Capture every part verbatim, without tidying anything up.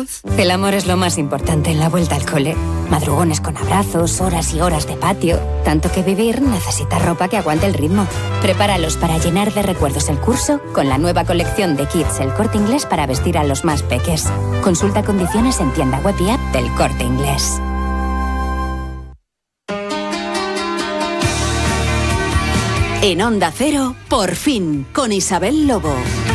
El amor es lo más importante en la vuelta al cole. Madrugones con abrazos, horas y horas de patio. Tanto que vivir necesita ropa que aguante el ritmo. Prepáralos para llenar de recuerdos el curso con la nueva colección de Kids El Corte Inglés para vestir a los más peques. Consulta condiciones en tienda web y app del Corte Inglés. En Onda Cero, Por fin, con Isabel Lobo.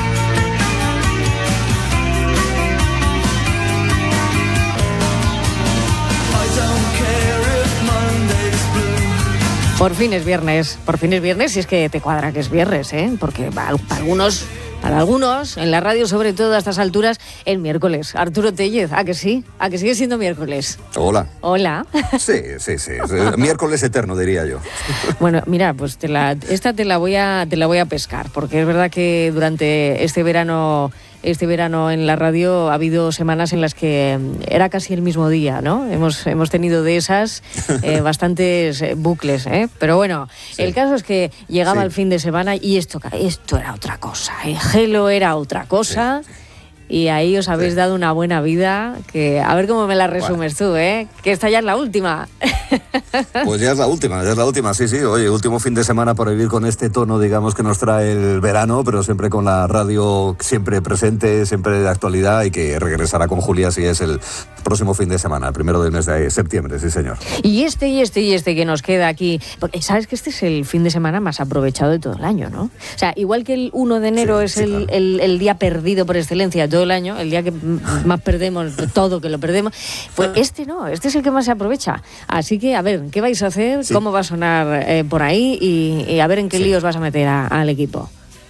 Por fin es viernes, por fin es viernes y es que te cuadra que es viernes, ¿eh? Porque para, para algunos, para algunos, en la radio sobre todo a estas alturas, el miércoles. Arturo Tellez, ¿a que sí? ¿A que sigue siendo miércoles? Hola. Hola. Sí, sí, sí. Miércoles eterno, diría yo. Bueno, mira, pues te la, esta te la voy a, te la voy a pescar, porque es verdad que durante este verano... Este verano en la radio ha habido semanas en las que era casi el mismo día, ¿no? Hemos, hemos tenido de esas eh, bastantes bucles, ¿eh? Pero bueno, sí. El caso es que llegaba sí. el fin de semana y esto, esto era otra cosa, ¿eh? Gelo era otra cosa. Sí, sí. Y ahí os habéis sí. dado una buena vida, que a ver cómo me la resumes bueno. tú, ¿eh? Que esta ya es la última. Pues ya es la última, ya es la última, sí, sí. Oye, último fin de semana por vivir con este tono, digamos, que nos trae el verano, pero siempre con la radio siempre presente, siempre de actualidad, y que regresará con Julia si es el próximo fin de semana, el primero del mes de septiembre, sí señor. Y este, y este, y este que nos queda aquí, porque sabes que este es el fin de semana más aprovechado de todo el año, ¿no? O sea, igual que el uno de enero sí, es sí, el, claro. el, el día perdido por excelencia todo el año, el día que más perdemos, todo que lo perdemos, pues este no, este es el que más se aprovecha. Así que, a ver, ¿qué vais a hacer? Sí. ¿Cómo va a sonar eh, por ahí? Y, y a ver en qué sí. líos vas a meter a, al equipo.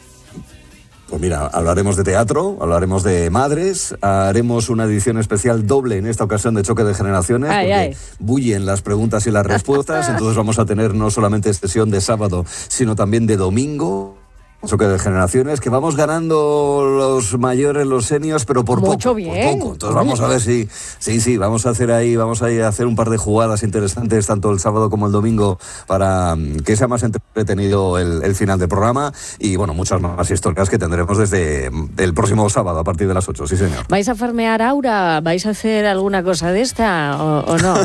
Pues mira, hablaremos de teatro, hablaremos de madres, haremos una edición especial doble en esta ocasión de Choque de Generaciones, ay, porque ay. bullen las preguntas y las respuestas, entonces vamos a tener no solamente sesión de sábado, sino también de domingo. Choque de Generaciones, que vamos ganando los mayores, los seniors, pero por Mucho poco, bien. por poco. Entonces vamos a ver si, sí, sí, vamos a hacer ahí, vamos a, ir a hacer un par de jugadas interesantes, tanto el sábado como el domingo, para que sea más entretenido el, el final del programa, y bueno, muchas más historias que tendremos desde el próximo sábado a partir de las ocho, sí señor. ¿Vais a farmear Aura? ¿Vais a hacer alguna cosa de esta o, o no?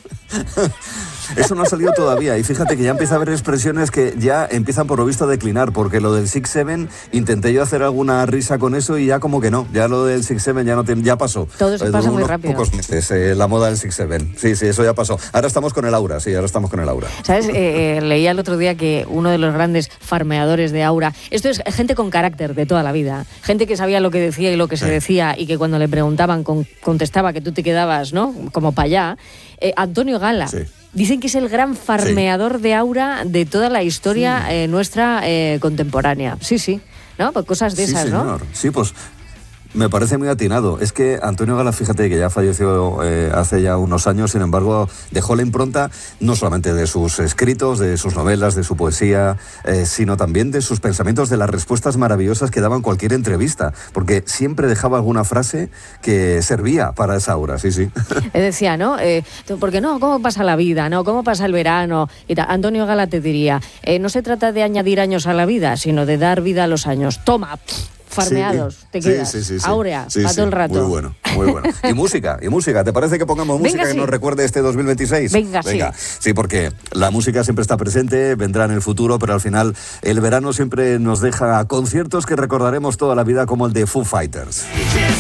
Eso no ha salido todavía, y fíjate que ya empieza a haber expresiones que ya empiezan por lo visto a declinar, porque lo del six seven intenté yo hacer alguna risa con eso y ya como que no, ya lo del six seven ya no tiene, ya pasó. Todo se pasa muy rápido. Pocos meses, eh, la moda del six seven, sí, sí, eso ya pasó. Ahora estamos con el Aura, sí, ahora estamos con el Aura. ¿Sabes? Eh, eh, leía el otro día que uno de los grandes farmeadores de Aura, esto es gente con carácter de toda la vida, gente que sabía lo que decía y lo que se sí. decía, y que cuando le preguntaban con, contestaba, que tú te quedabas, ¿no? Como para allá. Eh, Antonio Gala. Sí. Dicen que es el gran farmeador sí. de Aura de toda la historia sí. eh, nuestra eh, contemporánea. Sí, sí, ¿no? Pues cosas de sí, esas, señor. ¿no? Sí, pues me parece muy atinado. Es que Antonio Gala, fíjate que ya falleció eh, hace ya unos años, sin embargo, dejó la impronta no solamente de sus escritos, de sus novelas, de su poesía, eh, sino también de sus pensamientos, de las respuestas maravillosas que daba en cualquier entrevista, porque siempre dejaba alguna frase que servía para esa hora, sí, sí. Él decía, ¿no? Eh, porque no, ¿cómo pasa la vida? ¿No? ¿Cómo pasa el verano? Y tal. Antonio Gala te diría, eh, no se trata de añadir años a la vida, sino de dar vida a los años. Toma, pff, farmeados, sí, te quedas, sí, sí, sí, áurea, sí, para sí, todo el rato. Muy bueno, muy bueno. Y música, y música, ¿te parece que pongamos música Venga, que sí. nos recuerde este dos mil veintiséis? Venga, Venga, sí. Sí, porque la música siempre está presente, vendrá en el futuro, pero al final el verano siempre nos deja conciertos que recordaremos toda la vida, como el de Foo Fighters.